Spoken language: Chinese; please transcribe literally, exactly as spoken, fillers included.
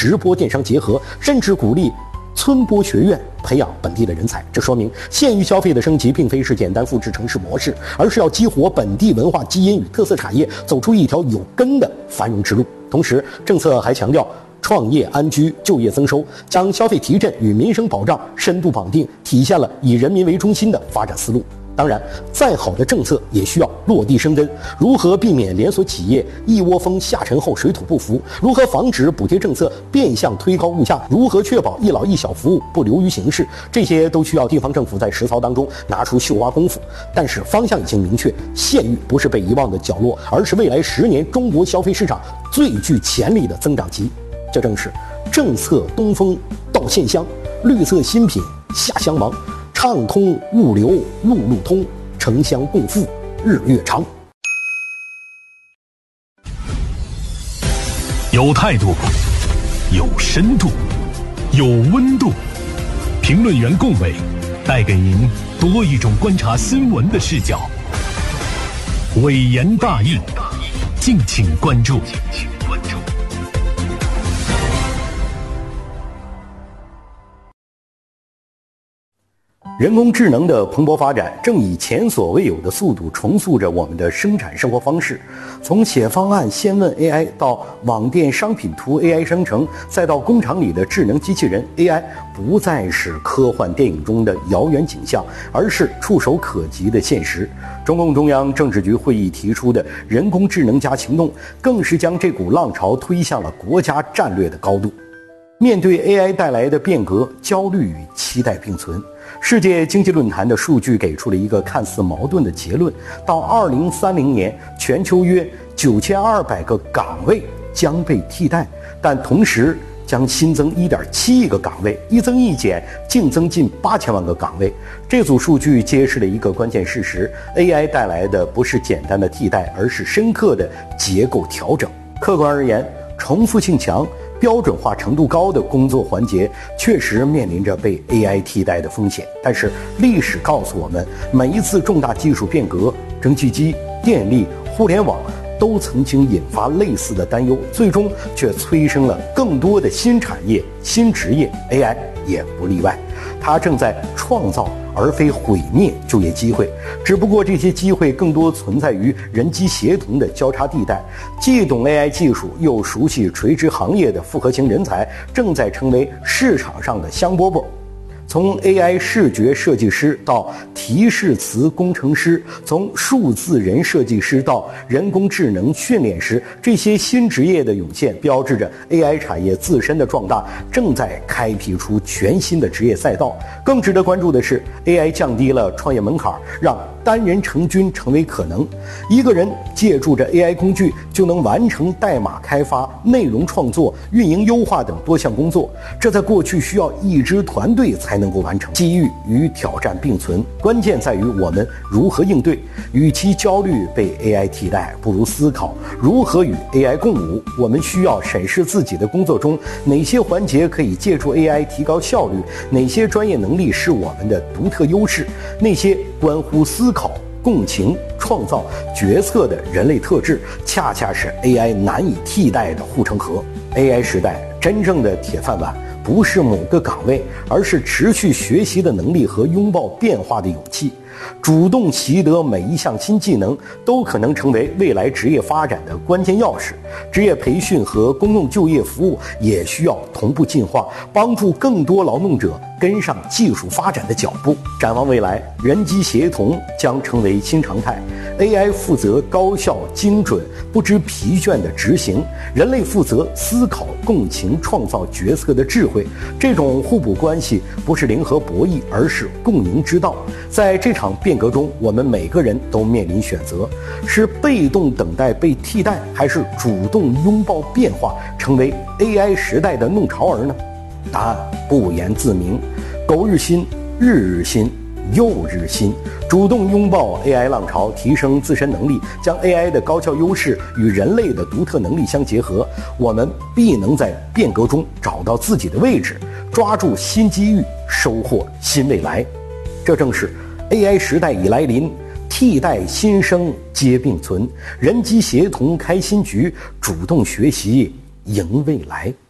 直播电商结合，甚至鼓励村播学院培养本地的人才。这说明县域消费的升级并非是简单复制城市模式，而是要激活本地文化基因与特色产业，走出一条有根的繁荣之路。同时，政策还强调创业安居、就业增收，将消费提振与民生保障深度绑定，体现了以人民为中心的发展思路。当然，再好的政策也需要落地生根。如何避免连锁企业一窝蜂下沉后水土不服？如何防止补贴政策变相推高物价？如何确保一老一小服务不流于形式？这些都需要地方政府在实操当中拿出绣花功夫。但是方向已经明确，县域不是被遗忘的角落，而是未来十年中国消费市场最具潜力的增长极。这正是政策东风到县乡，绿色新品下乡忙。畅通物流，路路通，城乡共富，日月长。 有态度，有深度，有温度。评论员共伟带给您多一种观察新闻的视角。伟言大义，敬请关注。 人工智能的蓬勃发展正以前所未有的速度重塑着我们的生产生活方式。从写方案先问 A I 到网店商品图 A I 生成，再到工厂里的智能机器人 A I， 不再是科幻电影中的遥远景象，而是触手可及的现实。中共中央政治局会议提出的人工智能加行动，更是将这股浪潮推向了国家战略的高度。面对 A I 带来的变革，焦虑与期待并存。世界经济论坛的数据给出了一个看似矛盾的结论：到二零三零年，全球约九千二百个岗位将被替代，但同时将新增一点七亿个岗位，一增一减，净增近八千万个岗位。这组数据揭示了一个关键事实 ：A I 带来的不是简单的替代，而是深刻的结构调整。客观而言，重复性强、标准化程度高的工作环节确实面临着被 A I 替代的风险，但是历史告诉我们，每一次重大技术变革，蒸汽机、电力、互联网都曾经引发类似的担忧，最终却催生了更多的新产业、新职业 ，A I 也不例外。它正在创造而非毁灭就业机会，只不过这些机会更多存在于人机协同的交叉地带，既懂 A I 技术又熟悉垂直行业的复合型人才正在成为市场上的香饽饽。从 A I 视觉设计师到提示词工程师，从数字人设计师到人工智能训练师，这些新职业的涌现，标志着 A I 产业自身的壮大正在开辟出全新的职业赛道。更值得关注的是 ，A I 降低了创业门槛，让单人成军成为可能。一个人借助着 A I 工具就能完成代码开发、内容创作、运营优化等多项工作，这在过去需要一支团队才能够完成。机遇与挑战并存，关键在于我们如何应对。与其焦虑被 A I 替代，不如思考如何与 A I 共舞。我们需要审视自己的工作中哪些环节可以借助 A I 提高效率，哪些专业能力是我们的独特优势，那些关乎思考、共情、创造、决策的人类特质，恰恰是 A I 难以替代的护城河。A I 时代真正的铁饭碗不是某个岗位，而是持续学习的能力和拥抱变化的勇气。主动习得每一项新技能，都可能成为未来职业发展的关键钥匙。职业培训和公共就业服务也需要同步进化，帮助更多劳动者跟上技术发展的脚步。展望未来，人机协同将成为新常态。A I 负责高效、精准、不知疲倦的执行，人类负责思考、共情、创造决策的智慧。这种互补关系不是零和博弈，而是共赢之道。在这场变革中，我们每个人都面临选择：是被动等待被替代，还是主动拥抱变化，成为 A I 时代的弄潮儿呢？答案不言自明。苟日新，日日新，又日新。主动拥抱 A I 浪潮，提升自身能力，将 A I 的高效优势与人类的独特能力相结合，我们必能在变革中找到自己的位置，抓住新机遇，收获新未来。这正是 A I 时代已来临，替代新生皆并存，人机协同开新局，主动学习迎未来。